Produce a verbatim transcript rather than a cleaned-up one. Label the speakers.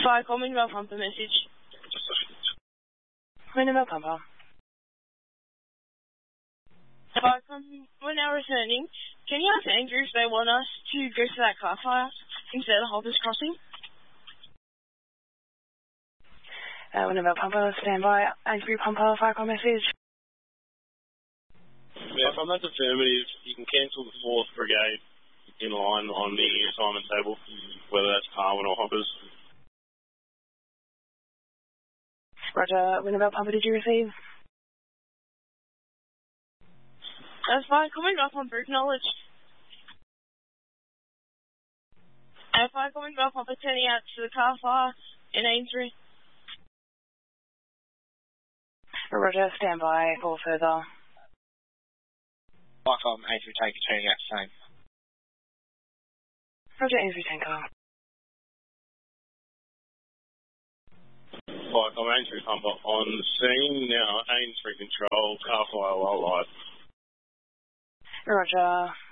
Speaker 1: Fire calling about pumper message.
Speaker 2: Winterville Pumper.
Speaker 1: Fire calling, we're now returning. Can you ask Andrew if they want us to go to that car fire instead of Hoppers Crossing?
Speaker 2: Uh, Winterville Pumper, stand by. Andrew Pumper, fire call message.
Speaker 3: Yeah, if I'm not affirmative, you can cancel the fourth Brigade in line on the assignment table, whether that's Carwin or Hoppers.
Speaker 2: Roger, Winterville Pumper, did you receive?
Speaker 1: That's fine, coming up on Brook Knowledge. Uh, fire coming up on turning out to the car fire in Aintree.
Speaker 2: Roger, stand by for further.
Speaker 4: Like I'm Andrew Taker turning out the same.
Speaker 2: Roger, Andrew Tanker.
Speaker 3: Like I'm Andrew Pumper on the scene now, Aintree Control, car fire while live.
Speaker 2: Roger.